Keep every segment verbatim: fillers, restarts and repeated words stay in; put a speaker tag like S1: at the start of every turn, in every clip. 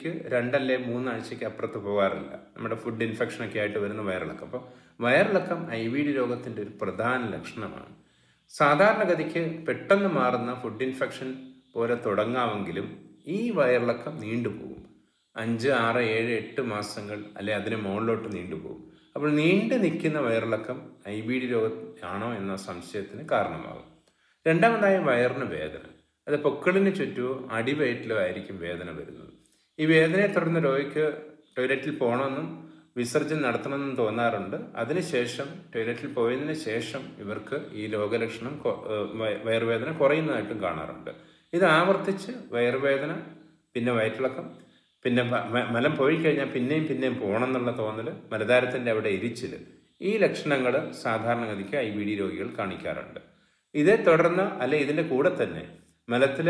S1: സ്ഥിതിക്ക് രണ്ടല്ലേ മൂന്നാഴ്ചയ്ക്ക് അപ്പുറത്ത് പോകാറില്ല നമ്മുടെ ഫുഡ് ഇൻഫെക്ഷനൊക്കെ ആയിട്ട് വരുന്ന വയറിളക്കം. അപ്പോൾ വയറിളക്കം ഐ ബി ഡി രോഗത്തിൻ്റെ ഒരു പ്രധാന ലക്ഷണമാണ്. സാധാരണഗതിക്ക് പെട്ടെന്ന് മാറുന്ന ഫുഡ് ഇൻഫെക്ഷൻ പോലെ തുടങ്ങാമെങ്കിലും ഈ വയറിളക്കം നീണ്ടുപോകും. അഞ്ച് ആറ് ഏഴ് എട്ട് മാസങ്ങൾ അല്ലെ അതിന് മുകളിലോട്ട് നീണ്ടുപോകും. അപ്പോൾ നീണ്ടു നിൽക്കുന്ന വയറിളക്കം ഐ ബി ഡി രോഗം ആണോ എന്ന സംശയത്തിന് കാരണമാകും. രണ്ടാമതായി വയറിന് വേദന. അത് പൊക്കിളിന് ചുറ്റുമോ അടിവയറ്റിലോ ആയിരിക്കും വേദന വരുന്നത്. ഈ വേദനയെ തുടർന്ന് രോഗിക്ക് ടോയ്ലറ്റിൽ പോകണമെന്നും വിസർജനം നടത്തണമെന്നും തോന്നാറുണ്ട്. അതിനുശേഷം ടോയ്ലറ്റിൽ പോയതിനു ശേഷം ഇവർക്ക് ഈ രോഗലക്ഷണം വയറുവേദന കുറയുന്നതായിട്ടും കാണാറുണ്ട്. ഇത് ആവർത്തിച്ച് വയറുവേദന, പിന്നെ വയറ്റിളക്കം, പിന്നെ മലം പോയി കഴിഞ്ഞാൽ പിന്നെയും പിന്നെയും പോകണം എന്നുള്ള തോന്നൽ, മലദ്വാരത്തിൻ്റെ അവിടെ എരിച്ചിൽ, ഈ ലക്ഷണങ്ങൾ സാധാരണഗതിക്ക് ഐ ബി ഡി രോഗികൾ കാണിക്കാറുണ്ട്. ഇതേ തുടർന്ന് അല്ലെ ഇതിൻ്റെ കൂടെ തന്നെ മലത്തിൽ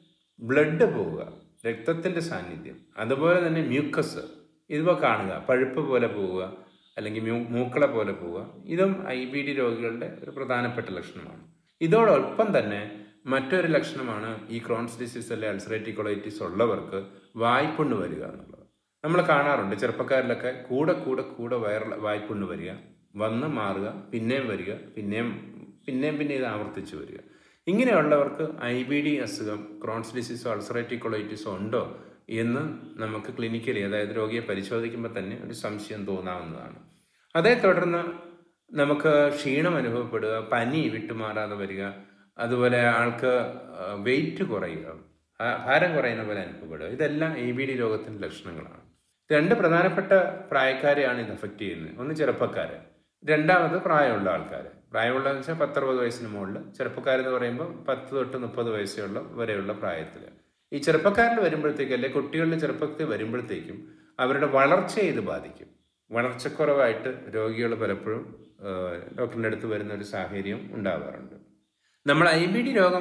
S1: ബ്ലഡ് പോവുക, രക്തത്തിൻ്റെ സാന്നിധ്യം, അതുപോലെ തന്നെ മ്യൂക്കസ് ഇവ കാണുക, പഴുപ്പ് പോലെ പോവുക അല്ലെങ്കിൽ മ്യൂ മൂക്കള പോലെ പോവുക, ഇതും ഐ ബി ഡി രോഗികളുടെ ഒരു പ്രധാനപ്പെട്ട ലക്ഷണമാണ്. ഇതോടൊപ്പം തന്നെ മറ്റൊരു ലക്ഷണമാണ് ഈ ക്രോൺസ് ഡിസീസ് അല്ലെ അൾസറേറ്റീവ് കൊളൈറ്റിസ് ഉള്ളവർക്ക് വായ്പുണ്ണ് വരിക എന്നുള്ളത്. നമ്മൾ കാണാറുണ്ട് ചെറുപ്പക്കാരിലൊക്കെ കൂടെ കൂടെ കൂടെ വയർ വായ്പുണ്ണ് വരിക, വന്ന് മാറുക, പിന്നെയും വരിക, പിന്നെയും പിന്നെയും പിന്നെ ഇത് ആവർത്തിച്ച് വരിക. ഇങ്ങനെയുള്ളവർക്ക് ഐ ബി ഡി അസുഖം, ക്രോൺസ് ഡിസീസോ അൾസറേറ്റീവ് കൊളൈറ്റിസോ ഉണ്ടോ എന്ന് നമുക്ക് ക്ലിനിക്കലി, അതായത് രോഗിയെ പരിശോധിക്കുമ്പോൾ തന്നെ ഒരു സംശയം തോന്നാവുന്നതാണ്. അതേ തുടർന്ന് നമുക്ക് ക്ഷീണം അനുഭവപ്പെടുക, പനി വിട്ടുമാറാതെ വരിക, അതുപോലെ ആൾക്ക് വെയിറ്റ് കുറയുക, ഭാരം കുറയുന്ന പോലെ അനുഭവപ്പെടുക, ഇതെല്ലാം ഐ ബി ഡി രോഗത്തിൻ്റെ ലക്ഷണങ്ങളാണ്. രണ്ട് പ്രധാനപ്പെട്ട പ്രായക്കാരെയാണ് ഇത് അഫക്റ്റ് ചെയ്യുന്നത്. ഒന്ന് ചെറുപ്പക്കാർ, രണ്ടാമത് പ്രായമുള്ള ആൾക്കാർ. പ്രായമുള്ളതെന്ന് വെച്ചാൽ പത്തറുപത് വയസ്സിന് മുകളിൽ, ചെറുപ്പക്കാരെന്ന് പറയുമ്പോൾ പത്ത് തൊട്ട് മുപ്പത് വയസ്സുള്ള വരെയുള്ള പ്രായത്തിൽ. ഈ ചെറുപ്പക്കാരിൽ വരുമ്പോഴത്തേക്കും അല്ലെ കുട്ടികളുടെ ചെറുപ്പത്തിൽ വരുമ്പോഴത്തേക്കും അവരുടെ വളർച്ചയെ ഇത് ബാധിക്കും. വളർച്ചക്കുറവായിട്ട് രോഗികൾ പലപ്പോഴും ഡോക്ടറിൻ്റെ അടുത്ത് വരുന്ന ഒരു സാഹചര്യം ഉണ്ടാവാറുണ്ട്. നമ്മൾ ഐ ബി ഡി രോഗം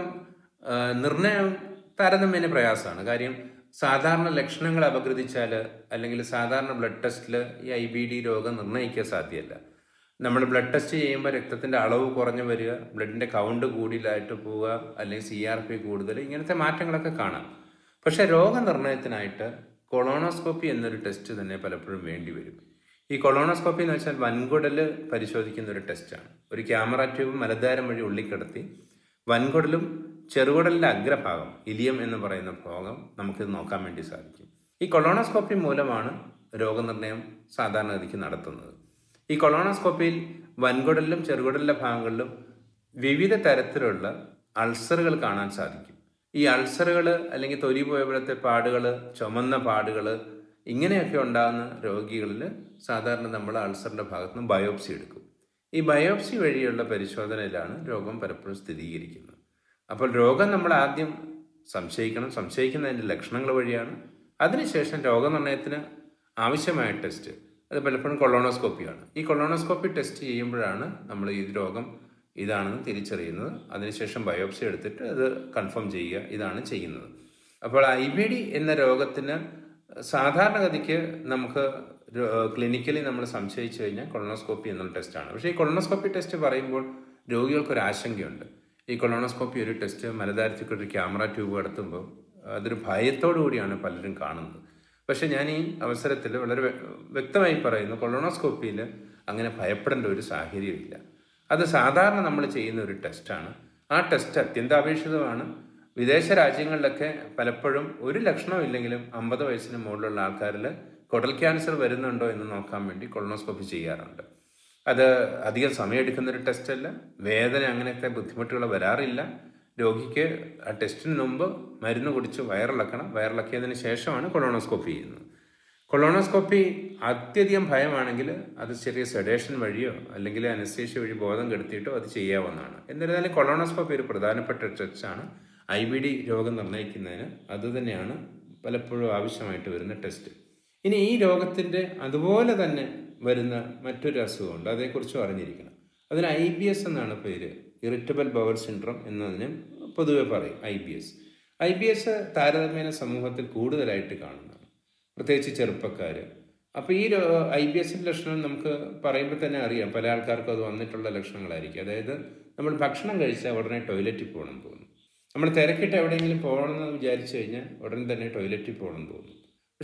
S1: നിർണയം താരതമ്യേന പ്രയാസമാണ്. കാര്യം സാധാരണ ലക്ഷണങ്ങൾ അപഗ്രഥിച്ചാൽ അല്ലെങ്കിൽ സാധാരണ ബ്ലഡ് ടെസ്റ്റിൽ ഈ ഐ ബി ഡി രോഗം നിർണ്ണയിക്കാൻ സാധ്യമല്ല. നമ്മൾ ബ്ലഡ് ടെസ്റ്റ് ചെയ്യുമ്പോൾ രക്തത്തിൻ്റെ അളവ് കുറഞ്ഞു വരിക, ബ്ലഡിൻ്റെ കൗണ്ട് കൂടുതലായിട്ട് പോവുക, അല്ലെങ്കിൽ സി ആർ പി കൂടുതൽ, ഇങ്ങനത്തെ മാറ്റങ്ങളൊക്കെ കാണാം. പക്ഷെ രോഗനിർണയത്തിനായിട്ട് കൊളോണോസ്കോപ്പി എന്നൊരു ടെസ്റ്റ് തന്നെ പലപ്പോഴും വേണ്ടി വരും. ഈ കൊളോണോസ്കോപ്പി എന്ന് വെച്ചാൽ വൻകുടൽ പരിശോധിക്കുന്ന ഒരു ടെസ്റ്റാണ്. ഒരു ക്യാമറ ട്യൂബ് മലദ്വാരം വഴി ഉള്ളിക്കിടത്തി വൻകുടലും ചെറുകുടലിൻ്റെ അഗ്രഭാഗം, ഇലിയം എന്ന് പറയുന്ന ഭാഗം നമുക്കിത് നോക്കാൻ വേണ്ടി സാധിക്കും. ഈ കൊളോണോസ്കോപ്പി മൂലമാണ് രോഗനിർണയം സാധാരണഗതിക്ക് നടത്തുന്നത്. ഈ കൊളോണോസ്കോപ്പിയിൽ വൻകുടലിലും ചെറുകുടലിലെ ഭാഗങ്ങളിലും വിവിധ തരത്തിലുള്ള അൾസറുകൾ കാണാൻ സാധിക്കും. ഈ അൾസറുകൾ അല്ലെങ്കിൽ തൊലി പോയപ്പോഴത്തെ പാടുകൾ, ചുമന്ന പാടുകൾ, ഇങ്ങനെയൊക്കെ ഉണ്ടാകുന്ന രോഗികളിൽ സാധാരണ നമ്മൾ അൾസറിൻ്റെ ഭാഗത്ത് നിന്ന് ബയോപ്സി എടുക്കും. ഈ ബയോപ്സി വഴിയുള്ള പരിശോധനയിലാണ് രോഗം പലപ്പോഴും സ്ഥിരീകരിക്കുന്നത്. അപ്പോൾ രോഗം നമ്മൾ ആദ്യം സംശയിക്കണം. സംശയിക്കുന്നതിൻ്റെ ലക്ഷണങ്ങൾ വഴിയാണ്. അതിനുശേഷം രോഗനിർണയത്തിന് ആവശ്യമായ ടെസ്റ്റ്, അത് പലപ്പോഴും കൊളോണോസ്കോപ്പിയാണ്. ഈ കൊളോണോസ്കോപ്പി ടെസ്റ്റ് ചെയ്യുമ്പോഴാണ് നമ്മൾ ഈ രോഗം ഇതാണെന്ന് തിരിച്ചറിയുന്നത്. അതിനുശേഷം ബയോപ്സി എടുത്തിട്ട് അത് കൺഫേം ചെയ്യുക, ഇതാണ് ചെയ്യുന്നത്. അപ്പോൾ ഐ ബി ഡി എന്ന രോഗത്തിന് സാധാരണഗതിക്ക് നമുക്ക് ക്ലിനിക്കലി നമ്മൾ സംശയിച്ചു കഴിഞ്ഞാൽ കൊളോണോസ്കോപ്പി എന്നുള്ള ടെസ്റ്റാണ്. പക്ഷേ ഈ കൊളോണോസ്കോപ്പി ടെസ്റ്റ് പറയുമ്പോൾ രോഗികൾക്കൊരു ആശങ്കയുണ്ട്. ഈ കൊളോണോസ്കോപ്പി ഒരു ടെസ്റ്റ് മലദ്വാരത്തിൽ ഒരു ക്യാമറ ട്യൂബ് കടത്തുമ്പോൾ അതൊരു ഭയത്തോടു കൂടിയാണ് പലരും കാണുന്നത്. പക്ഷെ ഞാൻ ഈ അവസരത്തിൽ വളരെ വ്യക്തമായി പറയുന്നു, കൊളോണോസ്കോപ്പിയിൽ അങ്ങനെ ഭയപ്പെടേണ്ട ഒരു സാഹചര്യമില്ല. അത് സാധാരണ നമ്മൾ ചെയ്യുന്ന ഒരു ടെസ്റ്റാണ്. ആ ടെസ്റ്റ് അത്യന്താപേക്ഷിതമാണ്. വിദേശ രാജ്യങ്ങളിലൊക്കെ പലപ്പോഴും ഒരു ലക്ഷണം ഇല്ലെങ്കിലും അമ്പത് വയസ്സിന് മുകളിലുള്ള ആൾക്കാരിൽ കുടൽ ക്യാൻസർ വരുന്നുണ്ടോ എന്ന് നോക്കാൻ വേണ്ടി കൊളോണോസ്കോപ്പി ചെയ്യാറുണ്ട്. അത് അധികം സമയമെടുക്കുന്നൊരു ടെസ്റ്റല്ല, വേദന അങ്ങനത്തെ ബുദ്ധിമുട്ടുകൾ വരാറില്ല. രോഗിക്ക് ആ ടെസ്റ്റിന് മുമ്പ് മരുന്ന് കുടിച്ച് വയറിളക്കണം, വയറിളക്കിയതിന് ശേഷമാണ് കൊളോണോസ്കോപ്പി ചെയ്യുന്നത്. കൊളോണോസ്കോപ്പി അത്യധികം ഭയമാണെങ്കിൽ അത് ചെറിയ സെഡേഷൻ വഴിയോ അല്ലെങ്കിൽ അനസ്തേഷ്യ വഴി ബോധം കെടുത്തിയിട്ടോ അത് ചെയ്യാവുന്നതാണ്. എന്നിരുന്നാലും കൊളോണോസ്കോപ്പി ഒരു പ്രധാനപ്പെട്ട ടെസ്റ്റാണ് ഐ ബി ഡി രോഗം നിർണ്ണയിക്കുന്നതിന്. അതുതന്നെയാണ് പലപ്പോഴും ആവശ്യമായിട്ട് വരുന്ന ടെസ്റ്റ്. ഇനി ഈ രോഗത്തിൻ്റെ അതുപോലെ തന്നെ വരുന്ന മറ്റൊരു അസുഖമുണ്ട്, അതേക്കുറിച്ചും അറിഞ്ഞിരിക്കണം. അതിന് ഐ ബി എസ് എന്നാണ് പേര്. ഇറിറ്റബിൾ ബവൽ സിൻഡ്രോം എന്നതിന് പൊതുവെ പറയും I B S. I B S താരതമ്യേന സമൂഹത്തിൽ കൂടുതലായിട്ട് കാണുന്നതാണ്, പ്രത്യേകിച്ച് ചെറുപ്പക്കാർ. അപ്പോൾ ഈ ഐ ബി എസിൻ്റെ ലക്ഷണം നമുക്ക് പറയുമ്പോൾ തന്നെ അറിയാം, പല ആൾക്കാർക്കും അത് വന്നിട്ടുള്ള ലക്ഷണങ്ങളായിരിക്കും. അതായത് നമ്മൾ ഭക്ഷണം കഴിച്ചാൽ ഉടനെ ടോയ്ലറ്റിൽ പോകണം തോന്നും. നമ്മൾ തിരക്കിട്ട് എവിടെയെങ്കിലും പോകണമെന്ന് വിചാരിച്ചു കഴിഞ്ഞാൽ ഉടനെ തന്നെ ടോയ്ലറ്റിൽ പോകണം തോന്നും.